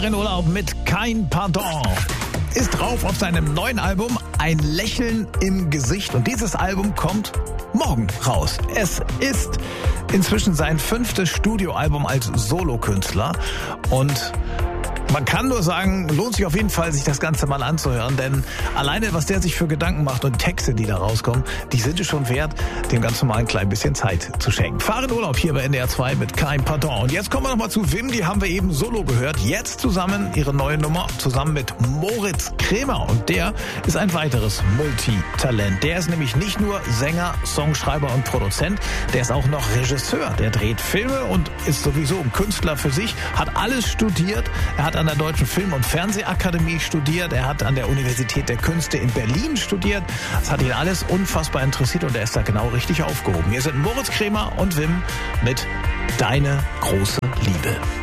Farin Urlaub mit Kein Pardon ist drauf auf seinem neuen Album Ein Lächeln im Gesicht. Und dieses Album kommt morgen raus. Es ist inzwischen sein 5. Studioalbum als Solokünstler. Und man kann nur sagen, lohnt sich auf jeden Fall, sich das Ganze mal anzuhören, denn alleine, was der sich für Gedanken macht und Texte, die da rauskommen, die sind es schon wert, dem ganz normal ein klein bisschen Zeit zu schenken. Farin Urlaub hier bei NDR 2 mit Kein Pardon. Und jetzt kommen wir nochmal zu Wim, die haben wir eben solo gehört. Jetzt zusammen ihre neue Nummer, zusammen mit Moritz Kremer. Und der ist ein weiteres Multitalent. Der ist nämlich nicht nur Sänger, Songschreiber und Produzent, der ist auch noch Regisseur. Der dreht Filme und ist sowieso ein Künstler für sich, hat alles studiert. Er hat an der Deutschen Film- und Fernsehakademie studiert. Er hat an der Universität der Künste in Berlin studiert. Das hat ihn alles unfassbar interessiert und er ist da genau richtig aufgehoben. Hier sind Moritz Kremer und Wim mit Deine große Liebe.